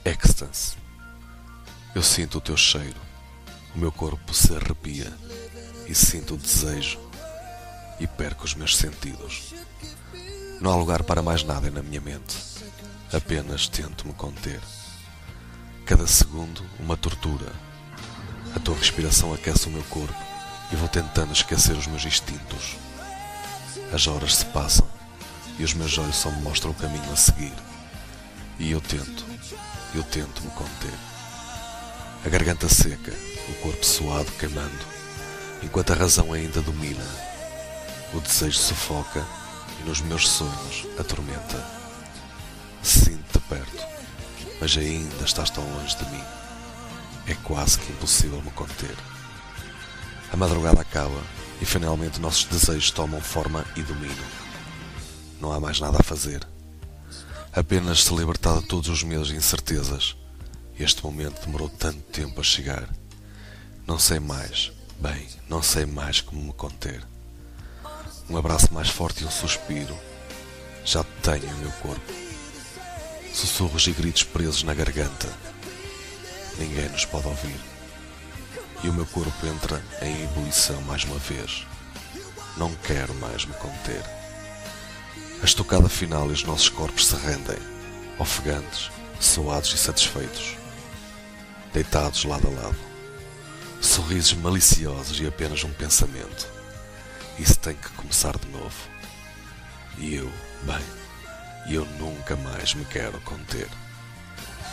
Ecstasy. Eu sinto o teu cheiro, o meu corpo se arrepia e sinto o desejo e perco os meus sentidos. Não há lugar para mais nada na minha mente, apenas tento me conter. Cada segundo uma tortura. A tua respiração aquece o meu corpo e vou tentando esquecer os meus instintos. As horas se passam e os meus olhos só me mostram o caminho a seguir. E eu tento me conter. A garganta seca, o corpo suado queimando, enquanto a razão ainda domina. O desejo sufoca e nos meus sonhos atormenta. Sinto-te perto, mas ainda estás tão longe de mim. É quase que impossível me conter. A madrugada acaba e finalmente nossos desejos tomam forma e domínio. Não há mais nada a fazer. Apenas se libertar de todos os medos e incertezas. Este momento demorou tanto tempo a chegar. Não sei mais, não sei mais como me conter. Um abraço mais forte e um suspiro. Já te tenho em meu corpo. Sussurros e gritos presos na garganta. Ninguém nos pode ouvir. E o meu corpo entra em ebulição mais uma vez. Não quero mais me conter. A estocada final e os nossos corpos se rendem, ofegantes, suados e satisfeitos. Deitados lado a lado. Sorrisos maliciosos e apenas um pensamento. Isso tem que começar de novo. E eu nunca mais me quero conter.